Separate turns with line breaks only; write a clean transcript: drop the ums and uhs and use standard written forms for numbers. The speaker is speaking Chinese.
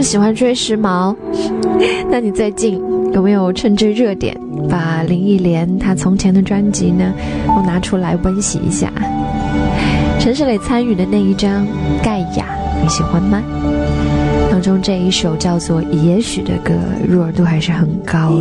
喜欢追时髦，那你最近有没有趁这热点把林忆莲她从前的专辑呢都拿出来温习一下？陈世磊参与的那一张《盖亚》，你喜欢吗？当中这一首叫做《也许》的歌，入耳度还是很高。